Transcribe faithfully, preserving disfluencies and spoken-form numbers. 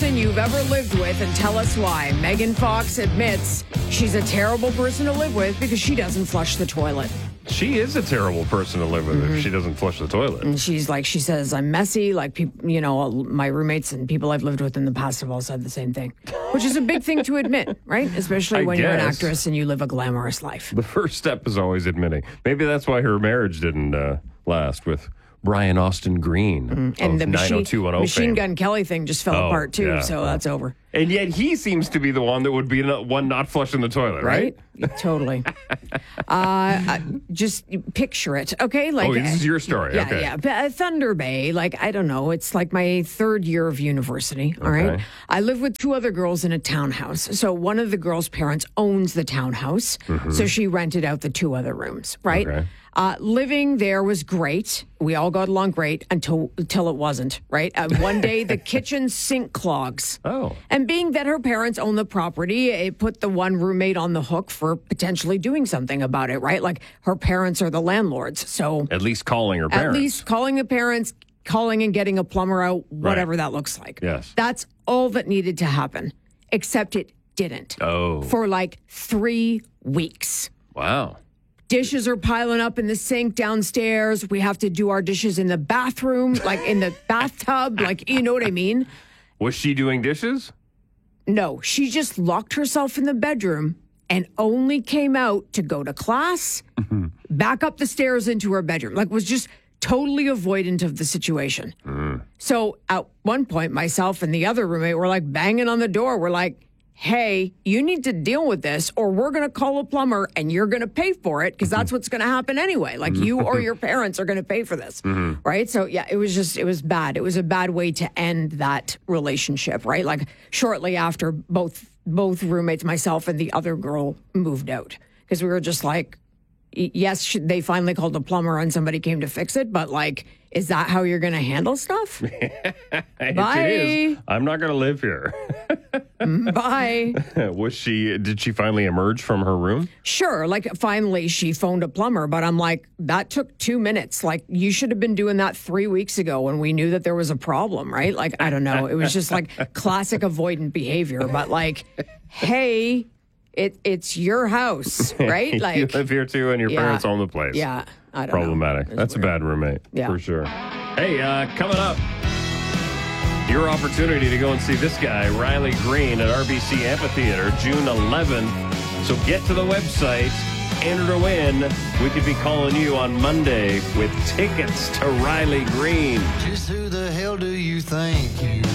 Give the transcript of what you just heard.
person you've ever lived with and tell us why. Megan Fox admits she's a terrible person to live with because she doesn't flush the toilet. She is a terrible person to live with mm-hmm. if she doesn't flush the toilet. And she's like, she says, I'm messy. Like, people, you know, my roommates and people I've lived with in the past have all said the same thing, which is a big thing to admit, right? Especially I when guess. you're an actress and you live a glamorous life. The first step is always admitting. Maybe that's why her marriage didn't uh, last with Brian Austin Green mm-hmm. and the machine, machine fame. Gun Kelly thing just fell oh, apart too, yeah, so well. that's over. And yet he seems to be the one that would be the one not flushing the toilet, right? Right? Totally. uh, just picture it, okay? Like, oh, this is your story. Yeah, okay. yeah. But Thunder Bay, like, I don't know. It's like my third year of university, all okay. right? I live with two other girls in a townhouse. So one of the girls' parents owns the townhouse. Mm-hmm. So she rented out the two other rooms, right? Okay. Uh, living there was great. We all got along great until until it wasn't, right? Uh, one day, the kitchen sink clogs. Oh. And being that her parents own the property, it put the one roommate on the hook for potentially doing something about it, right? Like, her parents are the landlords, so... At least calling her parents. At least calling the parents, calling and getting a plumber out, whatever right. that looks like. Yes. That's all that needed to happen, except it didn't. Oh. For like three weeks. Wow. Dishes are piling up in the sink downstairs. We have to do our dishes in the bathroom, like in the bathtub. Like, you know what I mean? Was she doing dishes? No, she just locked herself in the bedroom and only came out to go to class, mm-hmm. back up the stairs into her bedroom. Like, was just totally avoidant of the situation. Mm. So at one point, myself and the other roommate were like banging on the door. We're like, hey, you need to deal with this or we're going to call a plumber and you're going to pay for it because that's what's going to happen anyway. Like, you or your parents are going to pay for this, mm-hmm. right? So, yeah, it was just, it was bad. It was a bad way to end that relationship, right? Like, shortly after both both roommates, myself and the other girl, moved out because we were just like, yes, they finally called a plumber and somebody came to fix it, but like, is that how you're going to handle stuff? Bye. It is. I'm not going to live here. Bye. Was she, did she finally emerge from her room? Sure. Like, finally she phoned a plumber, but I'm like, that took two minutes. Like, you should have been doing that three weeks ago when we knew that there was a problem, right? Like, I don't know. It was just like classic avoidant behavior, but like, hey, it it's your house, right? Like, you live here too and your yeah, parents own the place. Yeah. I don't Problematic. know. That's weird. A bad roommate, yeah. for sure. Hey, uh, coming up, your opportunity to go and see this guy, Riley Green, at R B C Amphitheater, June eleventh. So get to the website, enter to win. We could be calling you on Monday with tickets to Riley Green. Just who the hell do you think